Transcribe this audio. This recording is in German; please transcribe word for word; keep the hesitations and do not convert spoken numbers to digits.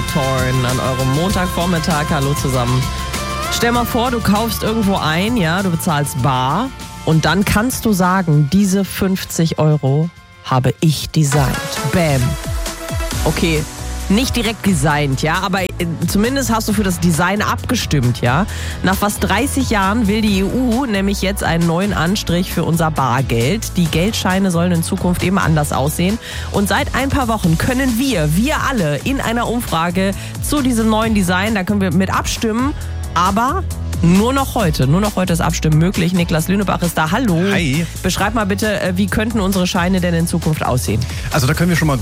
Torn an eurem Montagvormittag. Hallo zusammen. Stell mal vor, du kaufst irgendwo ein, ja, du bezahlst bar und dann kannst du sagen, diese fünfzig Euro habe ich designt. Bam. Okay, nicht direkt designt, ja, aber zumindest hast du für das Design abgestimmt, ja. Nach fast dreißig Jahren will die E U nämlich jetzt einen neuen Anstrich für unser Bargeld. Die Geldscheine sollen in Zukunft eben anders aussehen. Und seit ein paar Wochen können wir, wir alle, in einer Umfrage zu diesem neuen Design, da können wir mit abstimmen, aber nur noch heute, nur noch heute ist Abstimmen möglich. Niklas Lünebach ist da. Hallo. Hi. Beschreib mal bitte, wie könnten unsere Scheine denn in Zukunft aussehen? Also da können wir schon mal